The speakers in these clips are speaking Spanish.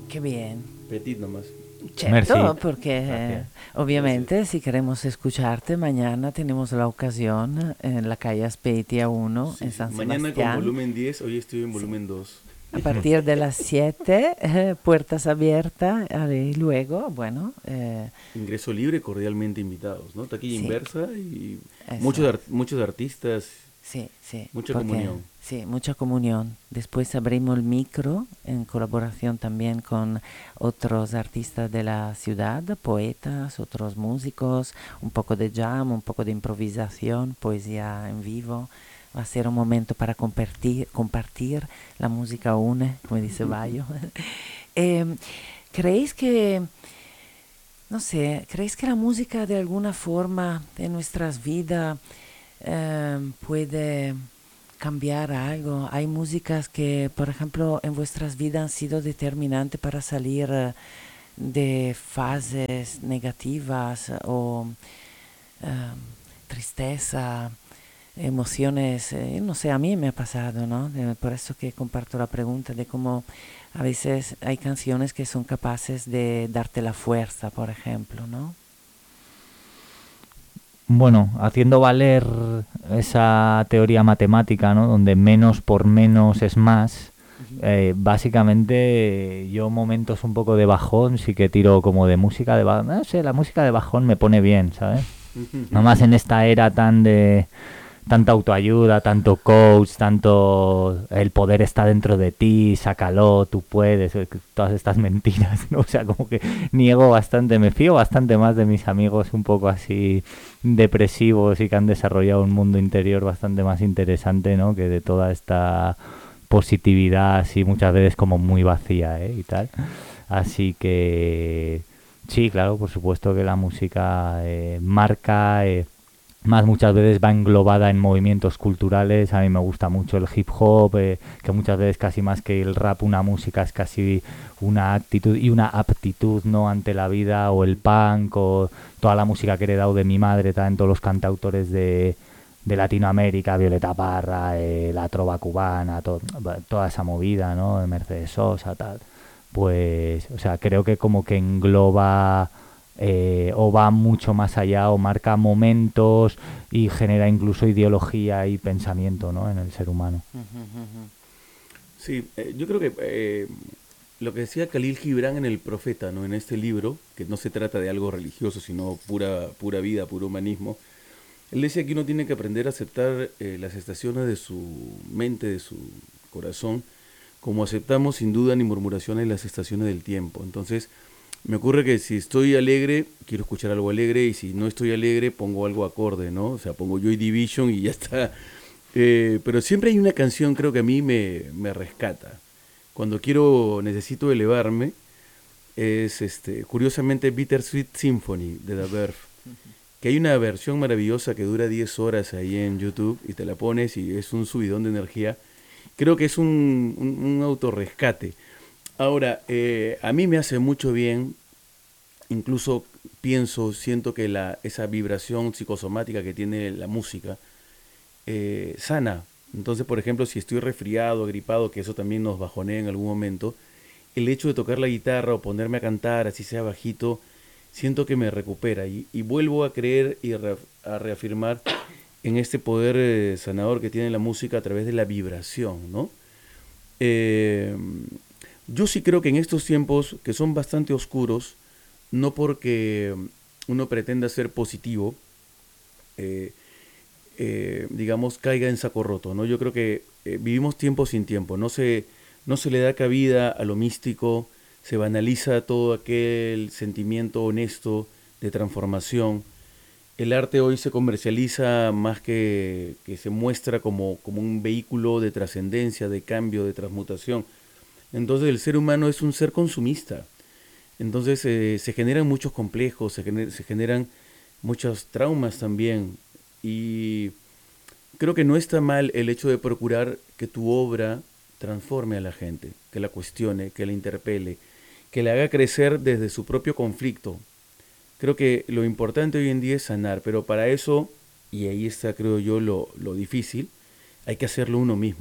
Qué bien. Petit nomás. Merci. Certo, porque Gracias. Gracias. obviamente si queremos escucharte mañana tenemos la ocasión en la calle Aspetia 1 Sí, en sí. San Mañana con Sebastián. volumen 10, hoy estoy en Sí. volumen 2. A partir de las 7, puertas abiertas, y luego, bueno, Ingreso libre, cordialmente invitados, ¿no? Taquilla sí, inversa y eso es. muchos artistas, Sí, sí, mucha porque comunión. sí, mucha comunión. Después abrimos el micro en colaboración también con otros artistas de la ciudad, poetas, otros músicos, un poco de jam, un poco de improvisación, poesía en vivo. Va a ser un momento para compartir. La música une, como dice Bayo. Em, ¿Creéis que, no sé, creéis que la música de alguna forma en nuestras vidas puede cambiar algo? Hay músicas que, por ejemplo, en vuestras vidas han sido determinantes para salir de fases negativas o eh, tristeza, emociones, no sé, a mí me ha pasado, ¿no? Por eso que comparto la pregunta de cómo a veces hay canciones que son capaces de darte la fuerza, por ejemplo, ¿no? Bueno, haciendo valer esa teoría matemática, ¿no? Donde menos por menos es más, Ujú. básicamente yo momentos un poco de bajón sí que tiro como de música de bajón. No sé, la música de bajón me pone bien, ¿sabes? Nomás en esta era tan de tanta autoayuda, tanto coach, tanto el poder está dentro de ti, sácalo, tú puedes, todas estas mentiras, ¿no? O sea, como que niego bastante, me fío bastante más de mis amigos un poco así depresivos y que han desarrollado un mundo interior bastante más interesante, ¿no? Que de toda esta positividad así muchas veces como muy vacía, ¿eh? Y tal. Así que sí, claro, por supuesto que la música marca, más muchas veces va englobada en movimientos culturales. A mí me gusta mucho el hip hop, que muchas veces casi más que el rap, una música es casi una actitud y una aptitud, ¿no? Ante la vida, o el punk, o toda la música que he heredado de mi madre, también todos los cantautores de Latinoamérica, Violeta Parra, la trova cubana, toda esa movida, ¿no? De Mercedes Sosa, tal. Pues, o sea, creo que como que engloba, o va mucho más allá o marca momentos y genera incluso ideología y pensamiento, ¿no? En el ser humano. Sí, yo creo que lo que decía Khalil Gibran en El Profeta, ¿no? En este libro, que no se trata de algo religioso, sino pura vida, puro humanismo, él decía que uno tiene que aprender a aceptar las estaciones de su mente, de su corazón, como aceptamos sin duda ni murmuraciones las estaciones del tiempo. Entonces, me ocurre que si estoy alegre, quiero escuchar algo alegre, y si no estoy alegre, pongo algo acorde, ¿no? O sea, pongo Joy Division y ya está. Pero siempre hay una canción, creo que a mí me rescata. Cuando necesito elevarme, es curiosamente Bittersweet Symphony de The Verve, que hay una versión maravillosa que dura 10 horas ahí en YouTube y te la pones y es un subidón de energía. Creo que es un autorrescate. Ahora, a mí me hace mucho bien, incluso siento que esa vibración psicosomática que tiene la música sana. Entonces, por ejemplo, si estoy resfriado, gripado, que eso también nos bajonea en algún momento, el hecho de tocar la guitarra o ponerme a cantar, así sea bajito, siento que me recupera y vuelvo a creer y a reafirmar en este poder sanador que tiene la música a través de la vibración, ¿no? Eh, yo sí creo que en estos tiempos que son bastante oscuros, no porque uno pretenda ser positivo, eh, digamos, caiga en saco roto, ¿no? Yo creo que vivimos tiempo sin tiempo, no se le da cabida a lo místico, se banaliza todo aquel sentimiento honesto de transformación. El arte hoy se comercializa más que se muestra como un vehículo de trascendencia, de cambio, de transmutación. Entonces el ser humano es un ser consumista. Entonces se generan muchos complejos, se generan muchos traumas también. Y creo que no está mal el hecho de procurar que tu obra transforme a la gente, que la cuestione, que la interpele, que la haga crecer desde su propio conflicto. Creo que lo importante hoy en día es sanar, pero para eso, y ahí está creo yo lo difícil, hay que hacerlo uno mismo.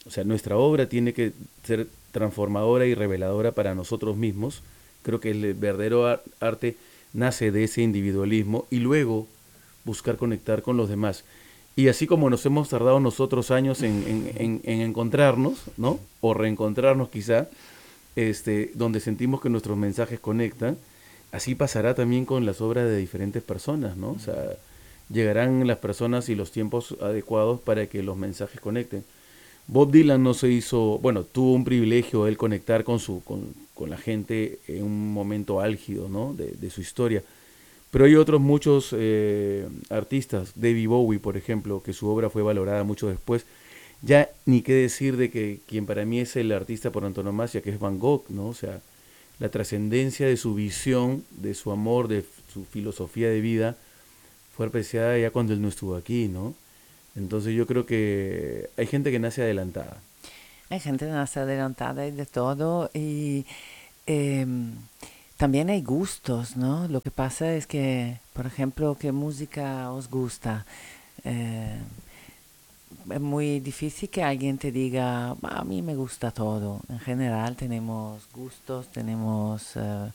O sea, nuestra obra tiene que ser transformadora y reveladora para nosotros mismos. Creo que el verdadero arte nace de ese individualismo y luego buscar conectar con los demás. Y así como nos hemos tardado nosotros años en encontrarnos, ¿no? O reencontrarnos quizá, donde sentimos que nuestros mensajes conectan, así pasará también con las obras de diferentes personas, ¿no? O sea, llegarán las personas y los tiempos adecuados para que los mensajes conecten. Bob Dylan no se hizo, bueno, tuvo un privilegio él conectar con la gente en un momento álgido, ¿no? De su historia. Pero hay otros muchos artistas, David Bowie, por ejemplo, que su obra fue valorada mucho después. Ya ni qué decir de que quien para mí es el artista por antonomasia, que es Van Gogh, ¿no? O sea, la trascendencia de su visión, de su amor, de su filosofía de vida, fue apreciada ya cuando él no estuvo aquí, ¿no? Entonces yo creo que hay gente que nace adelantada. Hay gente que nace adelantada y de todo. Y em, también hay gustos, ¿no? Lo que pasa es que, por ejemplo, ¿qué música os gusta? Eh, es muy difícil que alguien te diga, "Bah, a mí me gusta todo". En general tenemos gustos, tenemos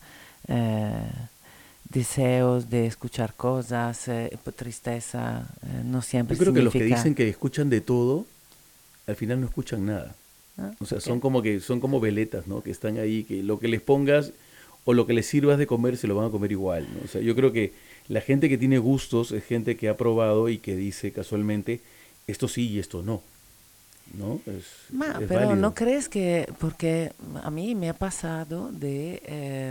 eh, deseos de escuchar cosas, tristeza, no siempre Yo creo que los que significa... dicen que escuchan de todo, al final no escuchan nada. ¿no? O sea, Porque son como veletas, ¿no? Que están ahí, que lo que les pongas o lo que les sirvas de comer se lo van a comer igual, ¿no? O sea, yo creo que la gente que tiene gustos es gente que ha probado y que dice casualmente esto sí y esto no, ¿no? Es Pero ¿no válido. crees que, porque a mí me ha pasado de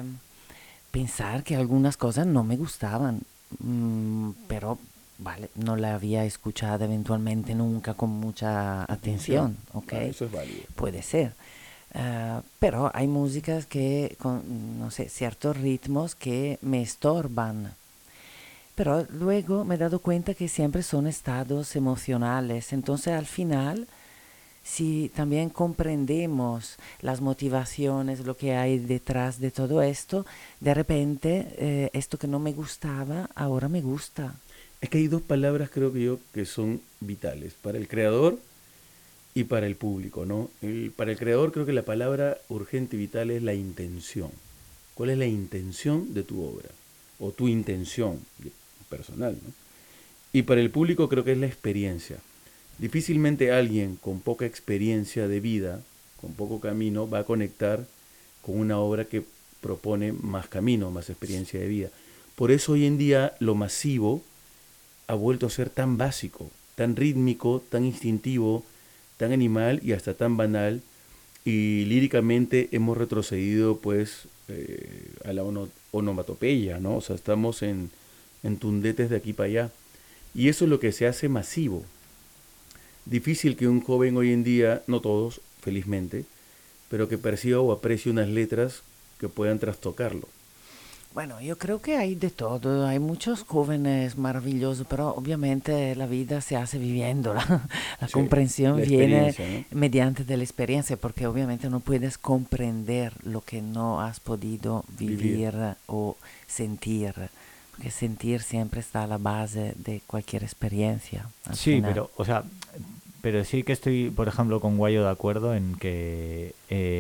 pensar que algunas cosas no me gustaban, pero vale, no la había escuchado eventualmente nunca con mucha Atención. atención, ¿ok? Ah, eso es válido. Puede ser. Pero hay músicas que, con, no sé, ciertos ritmos que me estorban. Pero luego me he dado cuenta que siempre son estados emocionales. Entonces al final, si también comprendemos las motivaciones, lo que hay detrás de todo esto, de repente esto que no me gustaba, ahora me gusta. Es que hay dos palabras, creo que yo, que son vitales para el creador y para el público, ¿no? Para el creador creo que la palabra urgente y vital es la intención. ¿Cuál es la intención de tu obra? O tu intención personal, ¿no? Y para el público creo que es la experiencia. Difícilmente alguien con poca experiencia de vida, con poco camino, va a conectar con una obra que propone más camino, más experiencia de vida. Por eso hoy en día lo masivo ha vuelto a ser tan básico, tan rítmico, tan instintivo, tan animal y hasta tan banal. Y líricamente hemos retrocedido pues a la onomatopeya, ¿no? O sea, estamos en tundetes de aquí para allá. Y eso es lo que se hace masivo. Difícil que un joven hoy en día, no todos, felizmente, pero que perciba o aprecie unas letras que puedan trastocarlo. Bueno, yo creo que hay de todo, hay muchos jóvenes maravillosos, pero obviamente la vida se hace viviéndola. La Sí, comprensión la viene experiencia, ¿no? mediante de la experiencia, porque obviamente no puedes comprender lo que no has podido Vivir. vivir o sentir, porque sentir siempre está a la base de cualquier experiencia, al Sí, final. pero, o sea, pero sí que estoy, por ejemplo, con Guayo de acuerdo en que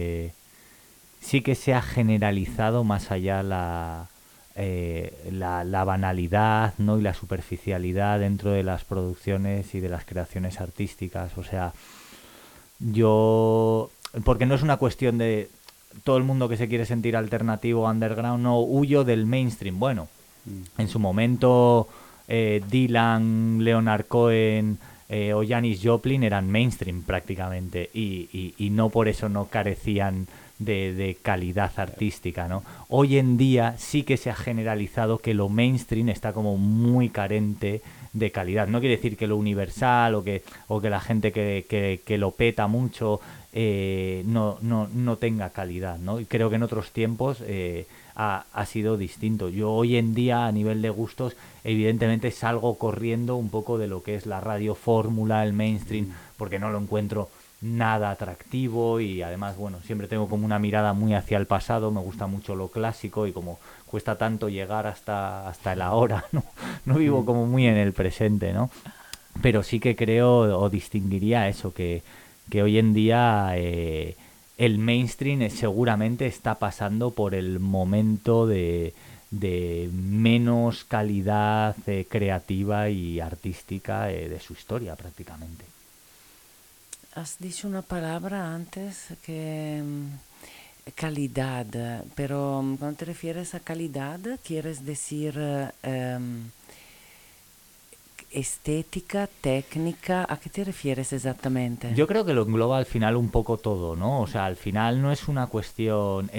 sí que se ha generalizado más allá la banalidad, ¿no? Y la superficialidad dentro de las producciones y de las creaciones artísticas. O sea, yo... Porque no es una cuestión de todo el mundo que se quiere sentir alternativo, underground, no huyo del mainstream. Bueno, Mm. en su momento Dylan, Leonard Cohen o Janis Joplin eran mainstream prácticamente y no por eso no carecían de calidad artística, ¿no? Hoy en día sí que se ha generalizado que lo mainstream está como muy carente de calidad. No quiere decir que lo universal o que la gente que lo peta mucho no tenga calidad, ¿no? Y creo que en otros tiempos ha sido distinto. Yo hoy en día, a nivel de gustos, evidentemente salgo corriendo un poco de lo que es la radio fórmula, el mainstream, Mm. porque no lo encuentro nada atractivo y además, bueno, siempre tengo como una mirada muy hacia el pasado, me gusta mucho lo clásico y como cuesta tanto llegar hasta el ahora, ¿no? No vivo Mm. como muy en el presente, ¿no? Pero sí que creo o distinguiría eso, que hoy en día el mainstream seguramente está pasando por el momento de menos calidad creativa y artística de su historia prácticamente. Has dicho una palabra antes que calidad, pero cuando te refieres a calidad, ¿quieres decir estética, técnica? ¿A qué te refieres exactamente? Yo creo que lo engloba al final un poco todo, ¿no? O sea, al final no es una cuestión...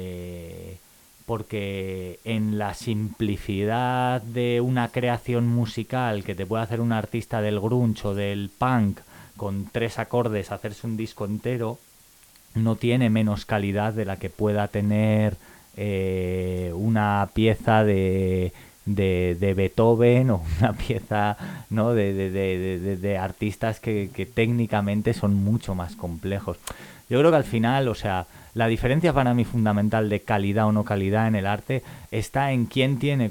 porque en la simplicidad de una creación musical que te puede hacer un artista del grunge o del punk con 3 acordes hacerse un disco entero, no tiene menos calidad de la que pueda tener una pieza de Beethoven o una pieza, ¿no? de artistas que técnicamente son mucho más complejos. Yo creo que al final, o sea, la diferencia para mí fundamental de calidad o no calidad en el arte está en quién tiene